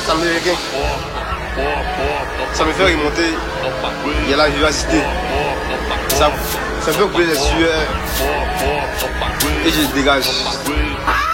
américain. Ça me fait remonter. Il y a la vivacité. Ça me fait couler les sueurs. Et je dégage.